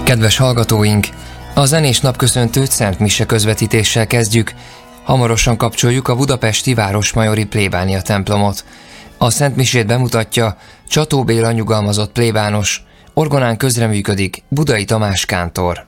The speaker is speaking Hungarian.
Kedves hallgatóink, a zenés napköszöntőt Szent Mise közvetítéssel kezdjük. Hamarosan kapcsoljuk a budapesti Városmajori plébánia templomot. A Szent Misét bemutatja Csató Béla nyugalmazott plébános, orgonán közreműködik Budai Tamás kántor.